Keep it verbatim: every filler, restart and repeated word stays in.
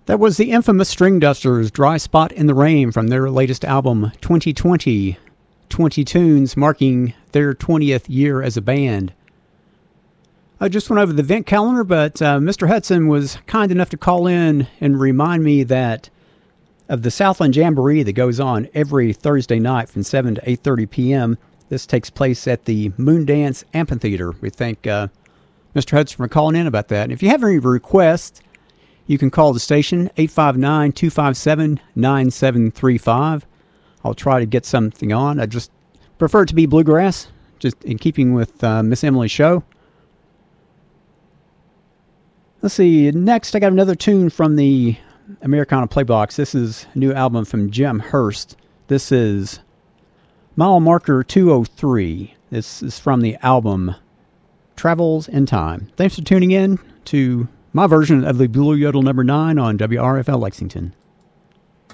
That was the infamous String Dusters, Dry Spot in the Rain, from their latest album, twenty twenty. twenty tunes, marking their twentieth year as a band. I just went over the event calendar, but uh, Mister Hudson was kind enough to call in and remind me that of the Southland Jamboree that goes on every Thursday night from seven to eight thirty p.m. This takes place at the Moondance Amphitheater. We thank uh, Mister Hudson for calling in about that. And if you have any requests, you can call the station, eight five nine, two five seven, nine seven three five. I'll try to get something on. I just prefer it to be bluegrass, just in keeping with uh, Miss Emily's show. Let's see, next I got another tune from the Americana Playbox. This is a new album from Jim Hurst. This is Mile Marker two oh three. This is from the album Travels in Time. Thanks for tuning in to my version of the Blue Yodel number nine on W R F L Lexington.